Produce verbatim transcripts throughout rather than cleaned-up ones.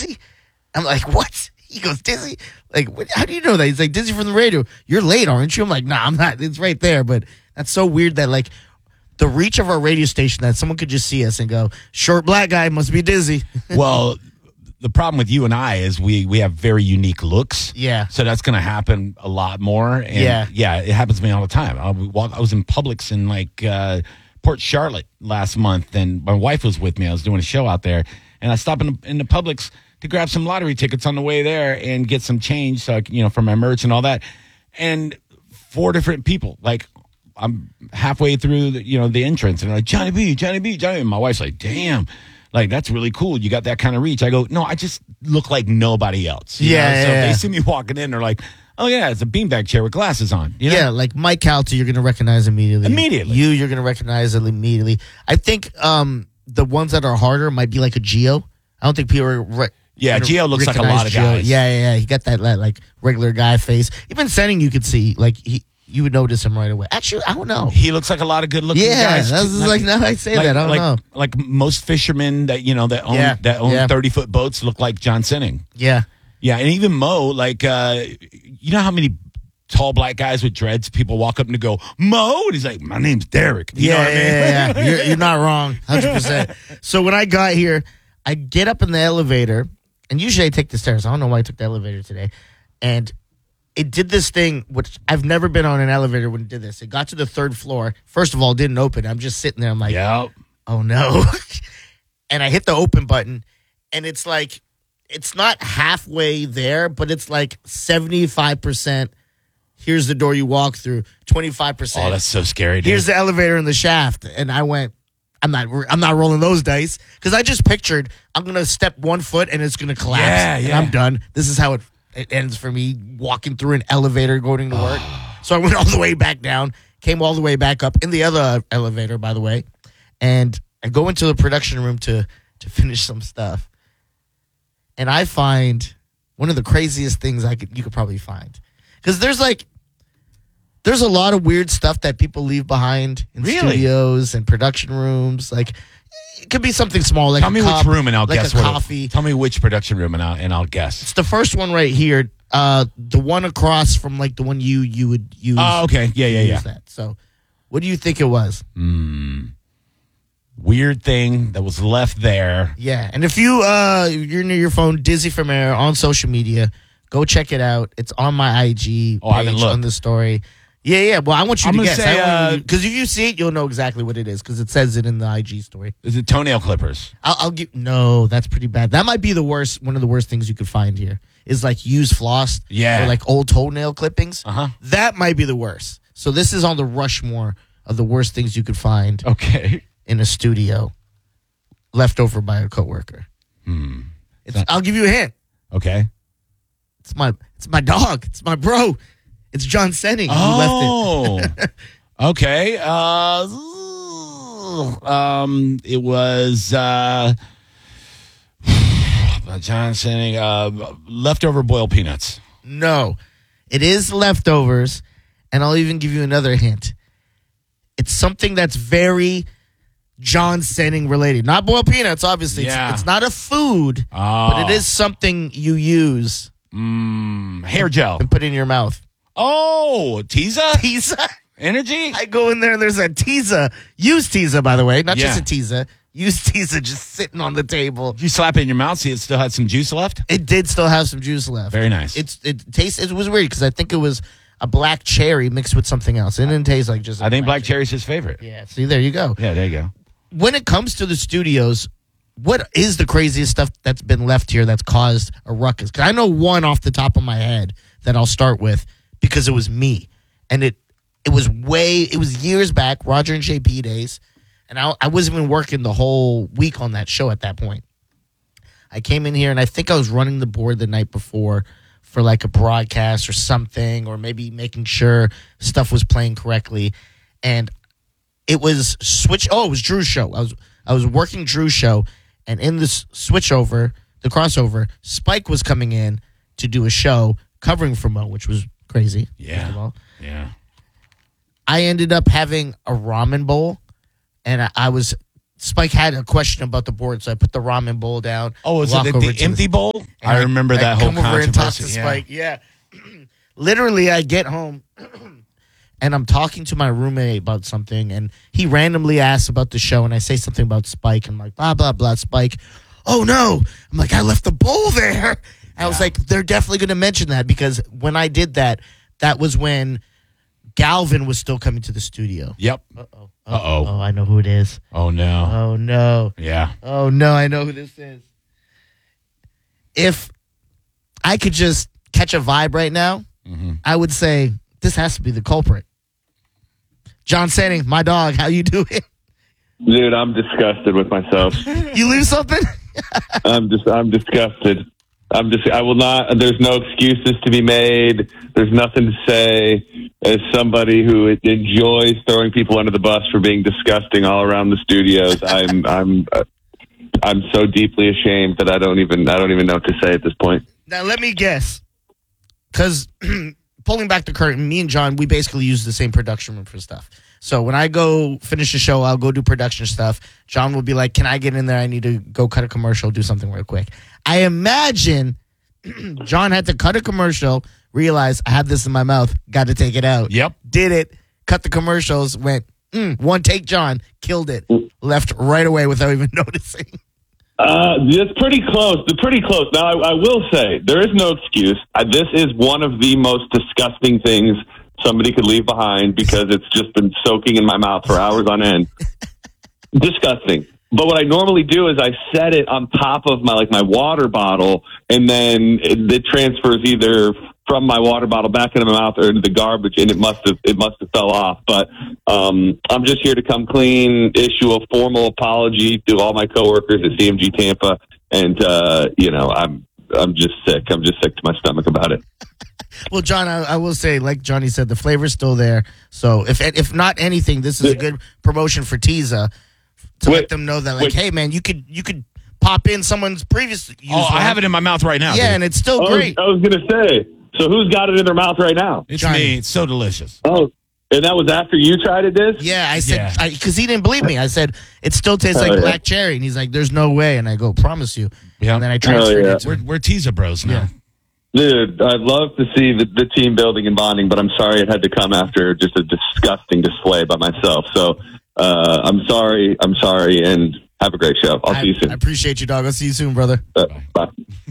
Dizzy? I'm like, what? He goes, Dizzy? Like, what, how do you know that? He's like, Dizzy from the radio. You're late, aren't you? I'm like, nah, I'm not. It's right there. But that's so weird that, like, the reach of our radio station, that someone could just see us and go, short black guy must be Dizzy. Well, the problem with you and I is we, we have very unique looks. Yeah. So that's going to happen a lot more. And Yeah. Yeah, it happens to me all the time. I, walk, I was in Publix in, like, uh, Port Charlotte last month, and my wife was with me. I was doing a show out there, and I stopped in the, in the Publix to grab some lottery tickets on the way there and get some change, so I, you know, for my merch and all that. And four different people, like, I'm halfway through, the, you know, the entrance, and they're like, Johnny B, Johnny B, Johnny. And my wife's like, damn, like, that's really cool. You got that kind of reach. I go, no, I just look like nobody else. you Yeah, know? yeah, So yeah. if they see me walking in, they're like, oh yeah, it's a beanbag chair with glasses on. You know? Yeah, like Mike Calta, you're going to recognize immediately. Immediately. You, you're going to recognize it immediately. I think um, the ones that are harder might be like a Geo. I don't think people are... Re- Yeah, gonna Geo looks like a recognize lot of Gio. guys. Yeah, yeah, yeah. He got that like regular guy face. Even Senning, you could see like he, you would notice him right away. Actually, I don't know. He looks like a lot of good looking Yeah, guys. that's just like now I say like, that. I don't like, know. Like most fishermen that you know that own Yeah, that own yeah. thirty foot boats look like John Senning. Yeah, Yeah, and even Mo, like uh, you know how many tall black guys with dreads people walk up and go, Mo? And he's like, my name's Derek. You yeah, know what I mean? yeah, yeah. You're, you're not wrong, hundred percent. So when I got here, I get up in the elevator, and usually I take the stairs. I don't know why I took the elevator today, and it did this thing, which I've never been on an elevator when it did this. It got to the third floor. First of all, it didn't open. I'm just sitting there. I'm like, Yep. oh no. And I hit the open button, and it's like, it's not halfway there, but it's like seventy-five percent. Here's the door you walk through, twenty-five percent. Oh, that's so scary, dude. Here's the elevator in the shaft. And I went, I'm not I'm not rolling those dice. Because I just pictured I'm going to step one foot and it's going to collapse. Yeah, and yeah. I'm done. This is how it, it ends for me, walking through an elevator going to work. So I went all the way back down, came all the way back up in the other elevator, by the way. And I go into the production room to to finish some stuff. And I find one of the craziest things I could you could probably find. Because there's like, there's a lot of weird stuff that people leave behind in Really? studios and production rooms. Like, it could be something small, like Tell a me cup, which room and I'll like guess a what. it- coffee. Tell me which production room and I'll, and I'll guess. It's the first one right here. Uh, the one across from like the one you you would use. Oh, okay. Yeah, yeah, use yeah. That. So, what do you think it was? Weird thing that was left there. Yeah, and if you uh you're near your phone, Dizzy from Air on social media, go check it out. It's on my I G Oh, I haven't page looked. on the story. Yeah, yeah. Well, I want you I'm to gonna guess. say, Because uh, if you see it, you'll know exactly what it is because it says it in the I G story. Is it toenail clippers? I'll, I'll give. No, that's pretty bad. That might be the worst. One of the worst things you could find here is like used floss. Yeah. Or like old toenail clippings. Uh-huh. That might be the worst. So this is on the Rushmore of the worst things you could find Okay. in a studio, left over by a coworker. Hmm. It's, I'll give you a hint. Okay. It's my it's my dog. It's my bro. It's John Senning who left it. Oh. Okay. Uh, um, it was uh, John Senning, uh, leftover boiled peanuts. No, it is leftovers, and I'll even give you another hint. It's something that's very John Senning related. Not boiled peanuts, obviously. It's- Yeah. It's, not a food, Oh. but it is something you use Mm, hair gel. and put in your mouth. Oh, Tiza? Tiza. Energy? I go in there and there's a Tiza. Used Tiza, by the way. Not Yeah. just a Tiza. Used Tiza just sitting on the table. You slap it in your mouth, see it still had some juice left? It did still have some juice left. Very nice. It's It tastes. It was weird because I think it was a black cherry mixed with something else. It didn't taste like just a I think black cherry's his favorite. Yeah, see, there you go. Yeah, there you go. When it comes to the studios, what is the craziest stuff that's been left here that's caused a ruckus? Because I know one off the top of my head that I'll start with because it was me. And it it was way, it was years back, Roger and J P days. And I, I wasn't even working the whole week on that show at that point. I came in here and I think I was running the board the night before for like a broadcast or something, or maybe making sure stuff was playing correctly. And it was switch. Oh, it was Drew's show. I was I was working Drew's show, and in this switchover, the crossover, Spike was coming in to do a show covering for Mo, which was crazy. Yeah. first of all. Yeah. I ended up having a ramen bowl, and I, I was Spike had a question about the board, so I put the ramen bowl down. Oh, is walk it the, over the to empty bowl? I remember I that whole come over and talk to controversy. Yeah. Spike. Yeah. Literally, I get home and I'm talking to my roommate about something, and he randomly asks about the show, and I say something about Spike, and I'm like, blah, blah, blah, Spike. Oh, no. I'm like, I left the bowl there. I was like, they're definitely going to mention that, because when I did that, that was when Galvin was still coming to the studio. Yep. Uh-oh. Uh-oh. Oh, I know who it is. Oh, no. Oh, no. Yeah. Oh, no, I know who this is. If I could just catch a vibe right now, Mm-hmm. I would say this has to be the culprit. John Senning, my dog, how you doing? Dude, I'm disgusted with myself. You lose something? I'm just, I'm disgusted. I'm just, I will not, there's no excuses to be made. There's nothing to say. As somebody who enjoys throwing people under the bus for being disgusting all around the studios, I'm, I'm, uh, I'm so deeply ashamed that I don't even, I don't even know what to say at this point. Now, let me guess. Because pulling back the curtain, me and John, we basically use the same production room for stuff. So when I go finish the show, I'll go do production stuff. John will be like, can I get in there? I need to go cut a commercial, do something real quick. I imagine John had to cut a commercial, realize I have this in my mouth, got to take it out. Yep. Did it, cut the commercials, went, mm, one take, John, killed it, left right away without even noticing. Uh, it's pretty close. They're pretty close. Now, I, I will say, there is no excuse. I, this is one of the most disgusting things somebody could leave behind, because it's just been soaking in my mouth for hours on end. Disgusting. But what I normally do is I set it on top of my like my water bottle, and then it, it transfers either from my water bottle back into my mouth or into the garbage, and it must have it must have fell off. But um, I'm just here to come clean, issue a formal apology to all my coworkers at C M G Tampa, and uh, you know I'm I'm just sick. I'm just sick to my stomach about it. Well, John, I, I will say, like Johnny said, the flavor's still there. So if if not anything, this is a good promotion for Teasa to Wait, let them know that, like, wait. hey, man, you could you could pop in someone's previous use. Oh, I one. have it in my mouth right now. Yeah, dude. and it's still I was, great. I was going to say, so who's got it in their mouth right now? It's Johnny. me. It's so delicious. Oh, and that was after you tried it, Diz? Yeah, I said, Yeah. because he didn't believe me. I said, it still tastes Hell like yeah. black cherry. And he's like, there's no way. And I go, promise you. Yeah. And then I transferred yeah. it to We're, him. we're teaser bros now. Yeah. Dude, I'd love to see the, the team building and bonding, but I'm sorry it had to come after just a disgusting display by myself. So uh, I'm sorry. I'm sorry, and have a great show. I'll I, see you soon. I appreciate you, dog. I'll see you soon, brother. Uh, bye.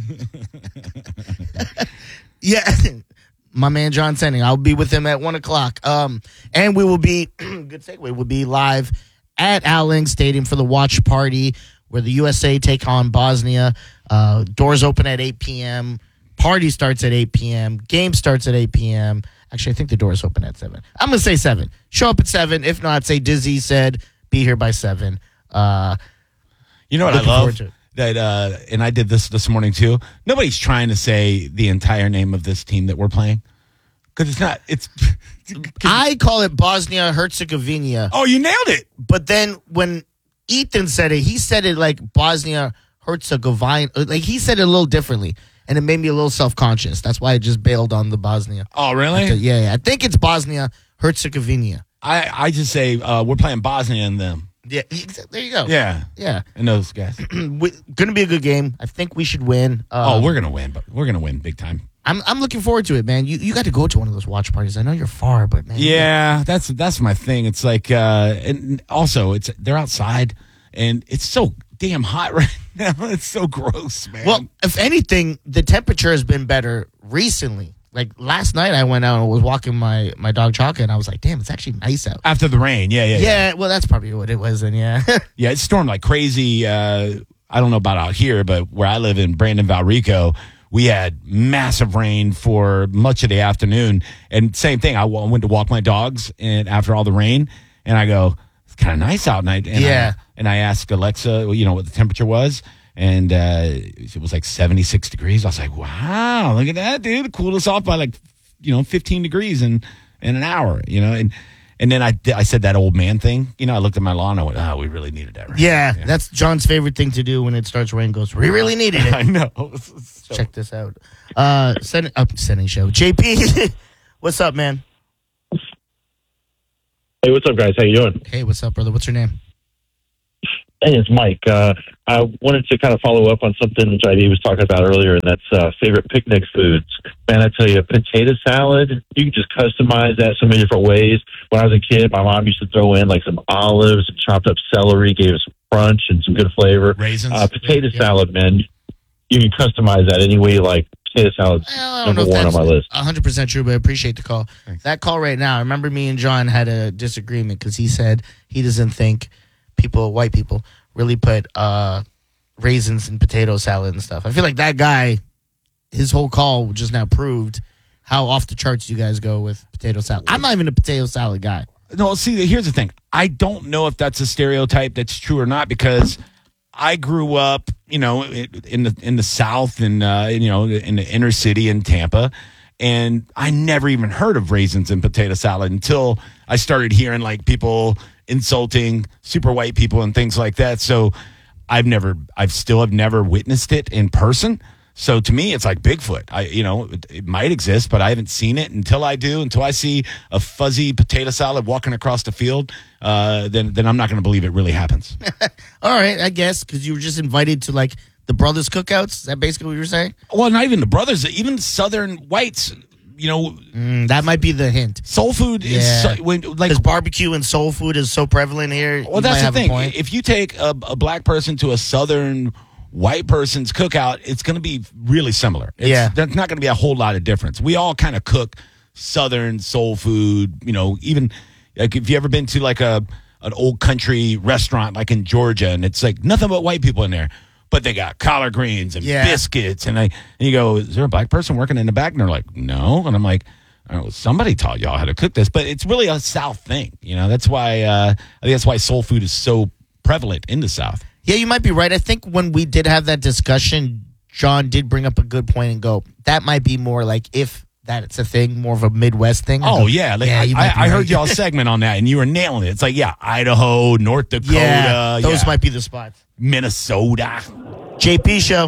Yeah. My man John Senning. I'll be with him at one o'clock. Um, and we will be, good segue, we'll be live at Al Lang Stadium for the watch party where the U S A take on Bosnia. Uh, doors open at eight p.m. Party starts at eight p.m. Game starts at eight p.m. Actually, I think the doors open at seven. I'm going to say seven. Show up at seven. If not, say Dizzy said be here by seven. Uh, You know what I Looking forward love? to it. That uh, and I did this this morning too. Nobody's trying to say the entire name of this team that we're playing, because it's not. It's. I call it Bosnia Herzegovina. Oh, you nailed it. But then when Ethan said it, he said it like Bosnia Herzegovina. Like he said it a little differently, and it made me a little self conscious. That's why I just bailed on the Bosnia. Oh, really? Yeah, yeah. I think it's Bosnia Herzegovina. I I just say uh, we're playing Bosnia and them. Yeah, exa- there you go. Yeah, yeah. and those guys. We, gonna be a good game. I think we should win. oh, Um, we're gonna win, but we're gonna win big time. I'm I'm looking forward to it, man. You you got to go to one of those watch parties. I know you're far, but man. Yeah, that's that's my thing. It's like, uh, and also it's they're outside, and it's so damn hot right now. It's so gross, man. Well, if anything, the temperature has been better recently. Like last night, I went out and was walking my, my dog Chaka, and I was like, "Damn, it's actually nice out." after the rain, yeah, yeah, yeah. Yeah, well, that's probably what it was, and yeah, Yeah, it stormed like crazy. Uh, I don't know about out here, but where I live in Brandon, Valrico, we had massive rain for much of the afternoon. And same thing, I w- went to walk my dogs, and after all the rain, and I go, it's kind of nice out. And I, and Yeah. I, and I asked Alexa, you know, what the temperature was. And uh, it was like seventy-six degrees. I was like, wow, look at that, dude. It cooled us off by like, you know, fifteen degrees in, in an hour, you know. And and then I, I said that old man thing. You know, I looked at my lawn and I went, oh, we really needed that rain. yeah, that's John's favorite thing to do when it starts raining. Goes, we really needed I it. know. So- Check this out. Uh, send up sending show. J P, what's up, man? Hey, what's up, guys? How you doing? Hey, what's up, brother? What's your name? Hey, it's Mike. Uh, I wanted to kind of follow up on something J D was talking about earlier, and that's uh, favorite picnic foods. Man, I tell you, potato salad, you can just customize that so many different ways. When I was a kid, my mom used to throw in like some olives and chopped up celery, gave us some crunch and some good flavor. Raisins. Uh, potato Yeah. salad, man, you can customize that any way you like. Potato salad's I don't know number if one on that's my list. one hundred percent true, but I appreciate the call. Thanks. That call right now, I remember me and John had a disagreement because he said he doesn't think people, white people, really put uh, raisins in potato salad and stuff. I feel like that guy, his whole call just now proved how off the charts you guys go with potato salad. I'm not even a potato salad guy. No, see, here's the thing. I don't know if that's a stereotype that's true or not because I grew up, you know, in the in the South and uh, you know, in the inner city in Tampa, and I never even heard of raisins in potato salad until I started hearing like people insulting super white people and things like that. So I've never, I've still have never witnessed it in person. So to me, it's like Bigfoot. I, you know, it, it might exist, but I haven't seen it until I do. Until I see a fuzzy potato salad walking across the field, uh, then then I'm not going to believe it really happens. All right, I guess, because you were just invited to like the brothers' cookouts. Is that basically what you were saying? Well, not even the brothers, even Southern whites. You know, Mm, that might be the hint. soul food is Yeah. so, when, like. Because barbecue and soul food is so prevalent here. Well, you that's might the have a thing. point. If you take a, a black person to a Southern white person's cookout, it's going to be really similar. It's, Yeah. There's not going to be a whole lot of difference. We all kind of cook Southern soul food, you know, even like if you ever been to like a an old country restaurant like in Georgia and it's like nothing but white people in there, but they got collard greens and Yeah. biscuits. And, I, and you go, is there a black person working in the back? And they're like, no. And I'm like, I don't know, somebody taught y'all how to cook this, but it's really a South thing. You know, that's why, uh, I think that's why soul food is so prevalent in the South. Yeah, you might be right. I think when we did have that discussion, John did bring up a good point and go, that might be more like if that's a thing, more of a Midwest thing. Oh, yeah. Like, Yeah, you I, might be I heard right. y'all's segment on that, and you were nailing it. It's like, yeah, Idaho, North Dakota, Yeah, those yeah, might be the spots. Minnesota. J P show.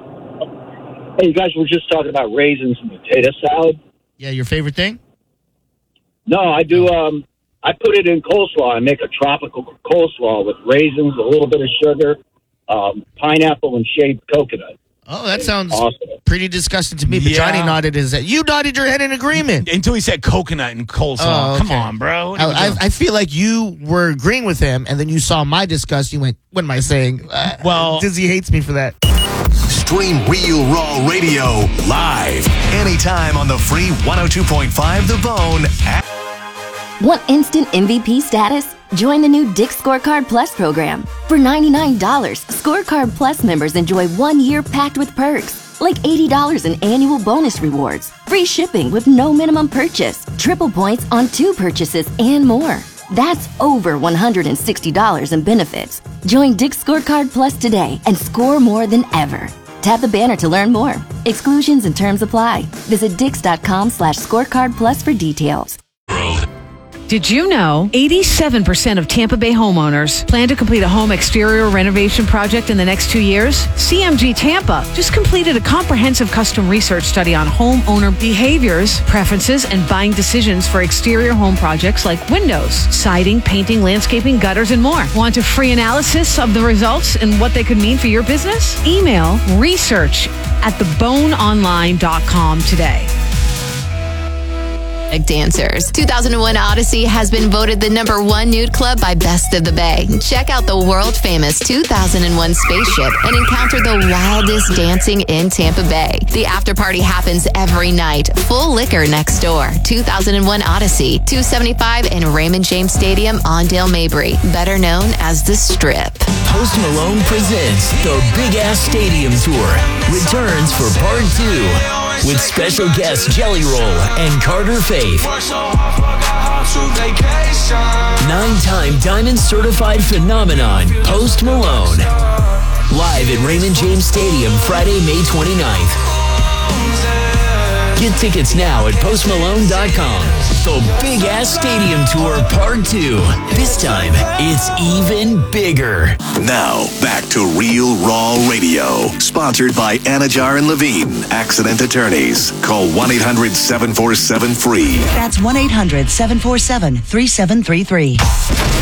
Hey, you guys were just talking about raisins and potato salad. Yeah, your favorite thing? No, I do. Um, I put it in coleslaw. I make a tropical coleslaw with raisins, a little bit of sugar, um, pineapple, and shaved coconut. Oh, that sounds Awesome. pretty disgusting to me. But Yeah. Johnny nodded his head. You nodded your head in agreement. Until he said coconut and coleslaw. Oh, Come okay. on, bro. What are you I, I, doing? I feel like you were agreeing with him, and then you saw my disgust. You went, "What am I saying?" Uh, Well- Dizzy hates me for that. Stream Real Raw Radio live anytime on the free one oh two point five The Bone app. Want instant M V P status? Join the new Dick's Scorecard Plus program. For ninety-nine dollars, Scorecard Plus members enjoy one year packed with perks, like eighty dollars in annual bonus rewards, free shipping with no minimum purchase, triple points on two purchases, and more. That's over one hundred sixty dollars in benefits. Join Dick's Scorecard Plus today and score more than ever. Tap the banner to learn more. Exclusions and terms apply. Visit dix.com slash scorecard plus for details. Did you know eighty-seven percent of Tampa Bay homeowners plan to complete a home exterior renovation project in the next two years? C M G Tampa just completed a comprehensive custom research study on homeowner behaviors, preferences, and buying decisions for exterior home projects like windows, siding, painting, landscaping, gutters, and more. Want a free analysis of the results and what they could mean for your business? Email research at the bone online dot com today. Dancers. two thousand one Odyssey has been voted the number one nude club by Best of the Bay. Check out the world-famous two thousand one spaceship and encounter the wildest dancing in Tampa Bay. The after party happens every night. Full liquor next door. two thousand one Odyssey, two seventy-five in Raymond James Stadium on Dale Mabry, better known as The Strip. Post Malone presents the Big Ass Stadium Tour. Returns for part two. With special guests Jelly Roll and Carter Faith. Nine-time Diamond Certified Phenomenon, Post Malone. Live at Raymond James Stadium, Friday, May twenty-ninth. Get tickets now at post malone dot com. The Big Ass Stadium Tour Part two. This time, it's even bigger. Now, back to Real Raw Radio. Sponsored by Anajar and Levine, Accident Attorneys. Call one eight hundred seven four seven free. That's one eight hundred seven four seven three seven three three.